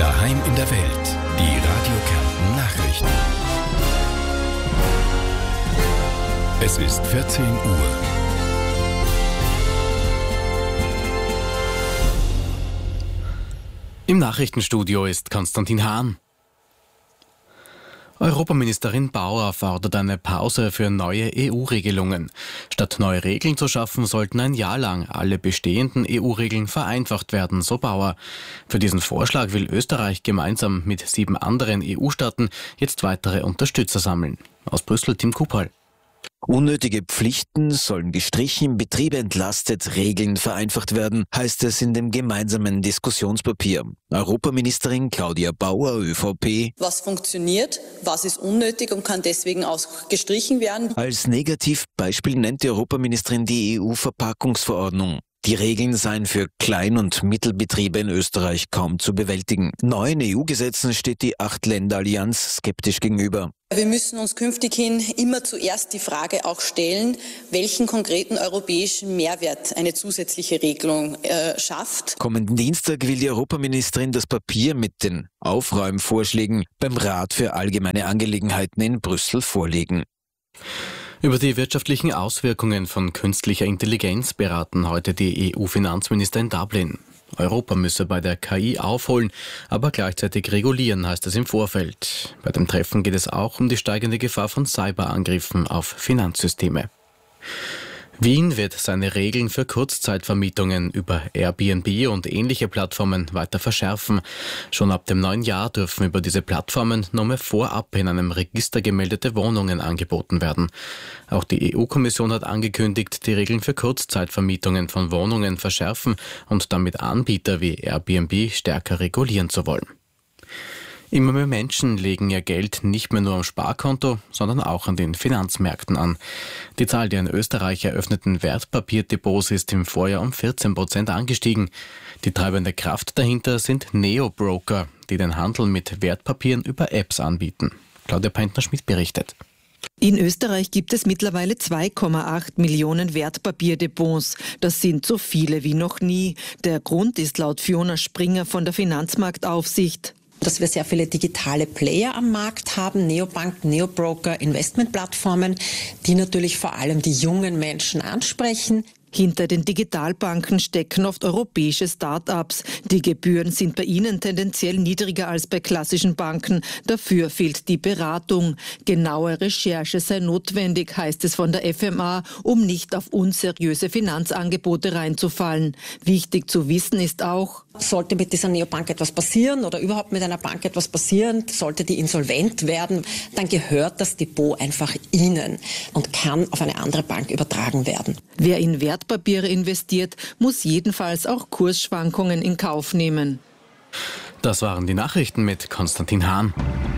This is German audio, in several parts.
Daheim in der Welt. Die Radio Kärnten Nachrichten. Es ist 14 Uhr. Im Nachrichtenstudio ist Konstantin Hahn. Europaministerin Bauer fordert eine Pause für neue EU-Regelungen. Statt neue Regeln zu schaffen, sollten ein Jahr lang alle bestehenden EU-Regeln vereinfacht werden, so Bauer. Für diesen Vorschlag will Österreich gemeinsam mit 7 anderen EU-Staaten jetzt weitere Unterstützer sammeln. Aus Brüssel Tim Kupal. Unnötige Pflichten sollen gestrichen, Betriebe entlastet, Regeln vereinfacht werden, heißt es in dem gemeinsamen Diskussionspapier. Europaministerin Claudia Bauer, ÖVP. Was funktioniert, was ist unnötig und kann deswegen auch gestrichen werden? Als Negativbeispiel nennt die Europaministerin die EU-Verpackungsverordnung. Die Regeln seien für Klein- und Mittelbetriebe in Österreich kaum zu bewältigen. Neuen EU-Gesetzen steht die 8-Länder-Allianz skeptisch gegenüber. Wir müssen uns künftig hin immer zuerst die Frage auch stellen, welchen konkreten europäischen Mehrwert eine zusätzliche Regelung schafft. Kommenden Dienstag will die Europaministerin das Papier mit den Aufräumvorschlägen beim Rat für allgemeine Angelegenheiten in Brüssel vorlegen. Über die wirtschaftlichen Auswirkungen von künstlicher Intelligenz beraten heute die EU-Finanzminister in Dublin. Europa müsse bei der KI aufholen, aber gleichzeitig regulieren, heißt es im Vorfeld. Bei dem Treffen geht es auch um die steigende Gefahr von Cyberangriffen auf Finanzsysteme. Wien wird seine Regeln für Kurzzeitvermietungen über Airbnb und ähnliche Plattformen weiter verschärfen. Schon ab dem neuen Jahr dürfen über diese Plattformen nur mehr vorab in einem Register gemeldete Wohnungen angeboten werden. Auch die EU-Kommission hat angekündigt, die Regeln für Kurzzeitvermietungen von Wohnungen verschärfen und damit Anbieter wie Airbnb stärker regulieren zu wollen. Immer mehr Menschen legen ihr Geld nicht mehr nur am Sparkonto, sondern auch an den Finanzmärkten an. Die Zahl der in Österreich eröffneten Wertpapierdepots ist im Vorjahr um 14% angestiegen. Die treibende Kraft dahinter sind Neo-Broker, die den Handel mit Wertpapieren über Apps anbieten. Claudia Peintner-Schmidt berichtet. In Österreich gibt es mittlerweile 2,8 Millionen Wertpapierdepots. Das sind so viele wie noch nie. Der Grund ist laut Fiona Springer von der Finanzmarktaufsicht, dass wir sehr viele digitale Player am Markt haben, Neobanken, Neobroker, Investmentplattformen, die natürlich vor allem die jungen Menschen ansprechen. Hinter den Digitalbanken stecken oft europäische Start-ups. Die Gebühren sind bei ihnen tendenziell niedriger als bei klassischen Banken. Dafür fehlt die Beratung. Genaue Recherche sei notwendig, heißt es von der FMA, um nicht auf unseriöse Finanzangebote reinzufallen. Wichtig zu wissen ist auch, sollte mit dieser Neobank etwas passieren oder überhaupt mit einer Bank etwas passieren, sollte die insolvent werden, dann gehört das Depot einfach Ihnen und kann auf eine andere Bank übertragen werden. Wer in Wertpapiere investiert, muss jedenfalls auch Kursschwankungen in Kauf nehmen. Das waren die Nachrichten mit Konstantin Hahn.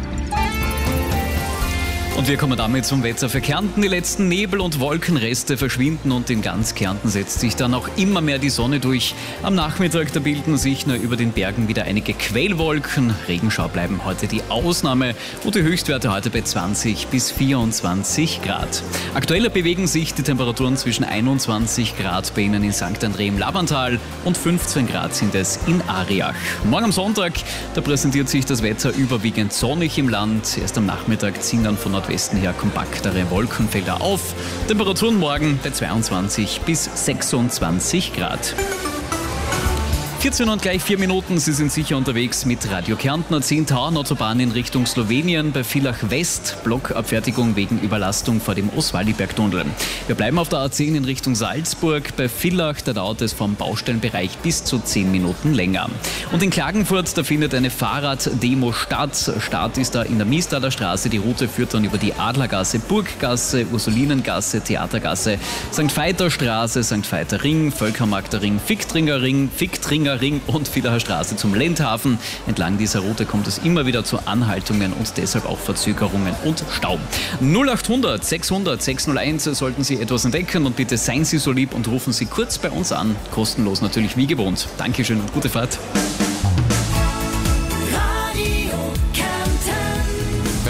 Und wir kommen damit zum Wetter für Kärnten. Die letzten Nebel- und Wolkenreste verschwinden und in ganz Kärnten setzt sich dann auch immer mehr die Sonne durch. Am Nachmittag, da bilden sich nur über den Bergen wieder einige Quellwolken. Regenschau bleiben heute die Ausnahme und die Höchstwerte heute bei 20 bis 24 Grad. Aktuell bewegen sich die Temperaturen zwischen 21 Grad bei Ihnen in St. André im Labantal und 15 Grad sind es in Ariach. Morgen am Sonntag, da präsentiert sich das Wetter überwiegend sonnig im Land. Erst am Nachmittag ziehen dann von Nordwesten her kompaktere Wolkenfelder auf. Temperaturen morgen bei 22 bis 26 Grad. 14 und gleich 4 Minuten, Sie sind sicher unterwegs mit Radio Kärnten. 10 Tauernautobahn in Richtung Slowenien bei Villach West. Blockabfertigung wegen Überlastung vor dem Oswaldiberg-Tunnel. Wir bleiben auf der A10 in Richtung Salzburg. Bei Villach, da dauert es vom Baustellenbereich bis zu 10 Minuten länger. Und in Klagenfurt, da findet eine Fahrraddemo statt. Start ist da in der Miestaler Straße. Die Route führt dann über die Adlergasse, Burggasse, Ursulinengasse, Theatergasse, St. Veiter Straße, St. Veiter Ring, Völkermarkter Ring, Ficktringer Ring und Villacher Straße zum Lendhafen. Entlang dieser Route kommt es immer wieder zu Anhaltungen und deshalb auch Verzögerungen und Stau. 0800 600 601 sollten Sie etwas entdecken und bitte seien Sie so lieb und rufen Sie kurz bei uns an. Kostenlos natürlich wie gewohnt. Dankeschön und gute Fahrt.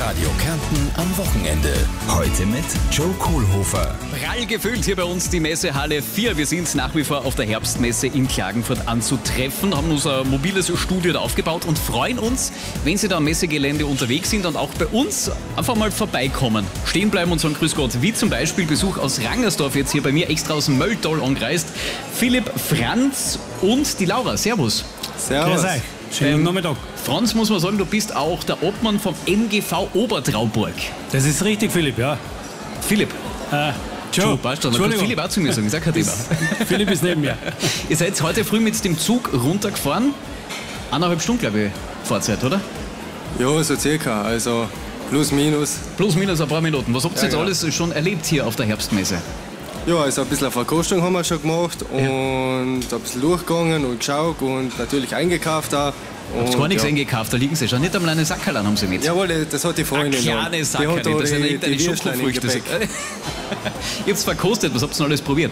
Radio Kärnten am Wochenende. Heute mit Joe Kohlhofer. Prall gefüllt hier bei uns die Messehalle 4. Wir sind nach wie vor auf der Herbstmesse in Klagenfurt anzutreffen, haben unser mobiles Studio da aufgebaut und freuen uns, wenn Sie da am Messegelände unterwegs sind und auch bei uns einfach mal vorbeikommen. Stehen bleiben und sagen Grüß Gott, wie zum Beispiel Besuch aus Rangersdorf jetzt hier bei mir extra aus dem Mölltal angereist. Philipp, Franz und die Laura. Servus. Servus. Grüß euch. Schönen Nachmittag. Franz, muss man sagen, du bist auch der Obmann vom MGV Obertrauburg. Das ist richtig, Philipp, ja. Philipp. Joe, passt schon. Man kann Philipp auch zu mir sagen, sag kein Thema. Philipp ist neben mir. Ihr seid heute früh mit dem Zug runtergefahren. 1,5 Stunden, glaube ich, Fahrzeit, oder? Ja, so circa. Also plus, minus. Plus, minus ein paar Minuten. Was habt ihr jetzt genau. alles schon erlebt hier auf der Herbstmesse? Ja, also ein bisschen Verkostung haben wir schon gemacht und ein bisschen durchgegangen und geschaut und natürlich eingekauft auch. Habt gar nichts eingekauft, da liegen sie schon. Nicht einmal eine Sackerl haben sie mit. Jawohl, das hat die Freundin. Eine kleine Sackerl, das sind irgendeine Schokofrüchte. Ihr habt's verkostet, was habt ihr denn alles probiert?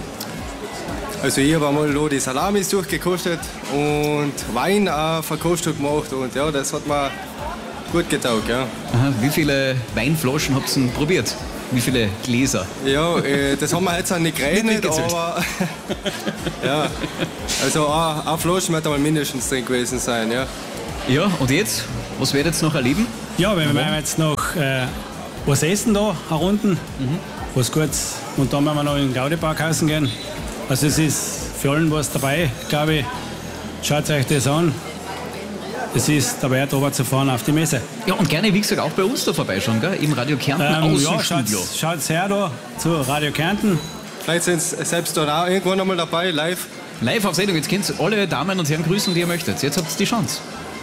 Also ich habe einmal noch die Salamis durchgekostet und Wein auch verkostet gemacht und ja, das hat mir gut getaugt, ja. Aha, wie viele Weinflaschen habt ihr denn probiert? Wie viele Gläser? Ja, das haben wir jetzt auch nicht gerechnet, aber ja, also eine Flasche wird einmal mindestens drin gewesen sein, ja. Ja, und jetzt? Was werdet ihr noch erleben? Ja, wir werden jetzt noch was essen da herunten, was Gutes. Und dann werden wir noch in den Gaudi-Parkhausen gehen. Also es ist für allen was dabei, glaube ich. Schaut euch das an. Es ist der Wert, runterzufahren auf die Messe. Ja, und gerne, wie gesagt, auch bei uns da vorbeischauen, gell? Im Radio Kärnten Außenstudio. Ja, schaut's her da zu Radio Kärnten. Vielleicht sind Sie selbst dort auch irgendwann einmal dabei, live. Live auf Sendung, jetzt könnt ihr alle Damen und Herren grüßen, die ihr möchtet. Jetzt habt ihr die Chance.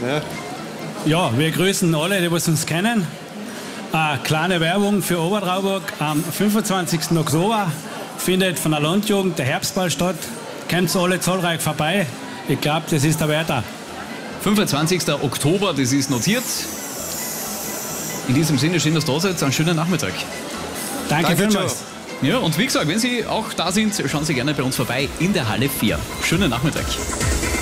Ja, wir grüßen alle, die uns kennen. Eine kleine Werbung für Obertrauburg. Am 25. Oktober findet von der Landjugend der Herbstball statt. Kommt alle zahlreich vorbei. Ich glaube, das ist der Wert auch. 25. Oktober, das ist notiert. In diesem Sinne, schön, dass ihr da seid. Einen schönen Nachmittag. Danke vielmals. Ja, und wie gesagt, wenn Sie auch da sind, schauen Sie gerne bei uns vorbei in der Halle 4. Schönen Nachmittag.